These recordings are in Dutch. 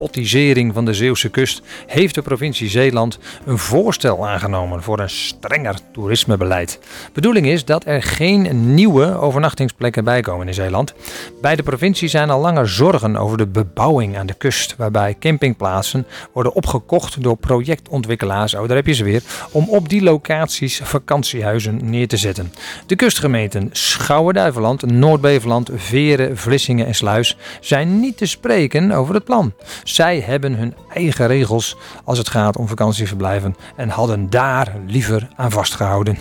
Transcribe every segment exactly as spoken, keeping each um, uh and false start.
despotisering van de Zeeuwse kust heeft de provincie Zeeland een voorstel aangenomen voor een strenger toerismebeleid. Bedoeling is dat er geen nieuwe overnachtingsplekken bijkomen in Zeeland. Bij de provincie zijn al langer zorgen over de bebouwing aan de kust, waarbij campingplaatsen worden opgekocht door projectontwikkelaars, oh daar heb je ze weer, om op die locaties vakantiehuizen neer te zetten. De kustgemeenten Schouwen-Duiveland, Noord-Beveland, Veren, Vlissingen en Sluis zijn niet te spreken over het plan. Zij hebben hun eigen regels als het gaat om vakantieverblijven en hadden daar liever aan vastgehouden.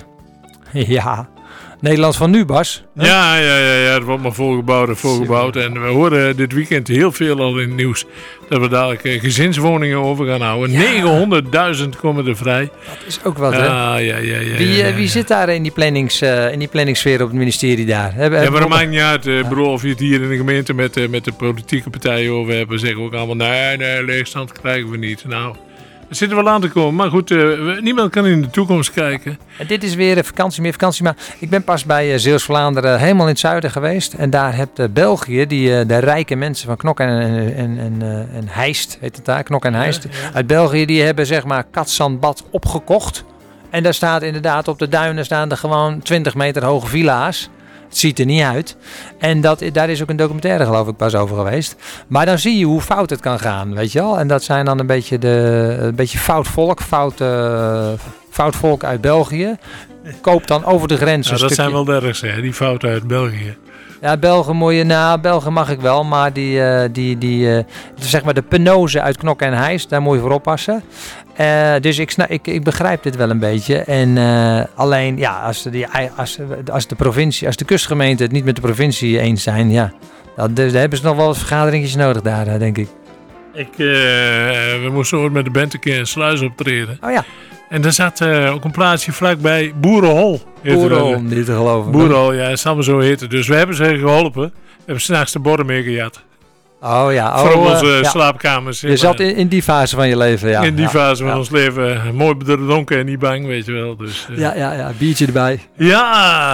Ja, Nederland van nu, Bas. Ja, ja, ja, ja, het wordt maar volgebouwd en volgebouwd. En we horen dit weekend heel veel al in het nieuws dat we dadelijk uh, gezinswoningen over gaan houden. Ja. negenhonderdduizend komen er vrij. Dat is ook wat, hè? Ja, ja, ja, ja, wie, uh, ja, ja. wie zit daar in die, plannings, uh, in die planningssfeer op het ministerie daar? Hebben, ja, maar dat maakt niet uit. Uh, bedoel, of je het hier in de gemeente met, uh, met de politieke partijen over hebt. We zeggen ook allemaal, nee, nee, leegstand krijgen we niet. Nou, er zit er wel aan te komen. Maar goed, uh, niemand kan in de toekomst kijken. En dit is weer vakantie, meer vakantie. Maar ik ben pas bij uh, Zeeuws-Vlaanderen helemaal in het zuiden geweest. En daar hebt uh, België, die, uh, de rijke mensen van Knok en, en, en, en, uh, en Heist, heet het daar, Knok en Heist. Ja, ja. Uit België, die hebben zeg maar Cadzandbad opgekocht. En daar staat inderdaad op de duinen staan er gewoon twintig meter hoge villa's. Het ziet er niet uit. En dat, daar is ook een documentaire geloof ik pas over geweest. Maar dan zie je hoe fout het kan gaan, weet je wel. En dat zijn dan een beetje, de, een beetje fout volk, fout, uh, fout volk uit België. Koopt dan over de grens ja, een dat stukje. zijn wel de ergste, hè? Die fouten uit België. Ja, Belgen moet je, nou, Belgen mag ik wel, maar die, uh, die, die uh, zeg maar de penose uit Knok en Heist, daar moet je voor oppassen. Uh, dus ik, snap, ik, ik begrijp dit wel een beetje. En uh, alleen, ja, als de, die, als, als de provincie, als de kustgemeenten het niet met de provincie eens zijn, ja, dat, daar hebben ze nog wel wat vergaderingjes nodig daar, denk ik. Ik, uh, we moesten ooit met de band een keer in Sluis optreden. Oh ja. En daar zat uh, ook een plaatsje vlakbij Boerenhol. Boerenhol, niet te geloven. Boerenhol, ja, het zal maar zo heten. Dus we hebben ze geholpen. We hebben s'nachts de borden meegejat. Oh ja. Voor oh, onze uh, slaapkamers. Je maar. zat in, in die fase van je leven, ja. In die ja. fase van ja. ons leven. Mooi bedronken en niet bang, weet je wel. Dus, uh. Ja, ja, ja. Biertje erbij. Ja.